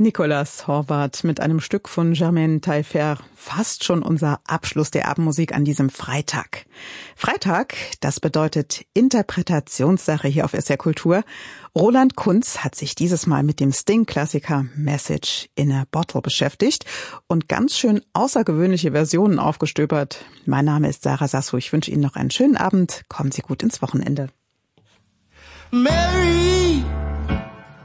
Nicolas Horvath mit einem Stück von Germaine Taillefer. Fast schon unser Abschluss der Abendmusik an diesem Freitag. Freitag, das bedeutet Interpretationssache hier auf SR Kultur. Roland Kunz hat sich dieses Mal mit dem Sting-Klassiker Message in a Bottle beschäftigt und ganz schön außergewöhnliche Versionen aufgestöbert. Mein Name ist Sarah Sasso. Ich wünsche Ihnen noch einen schönen Abend. Kommen Sie gut ins Wochenende. Mary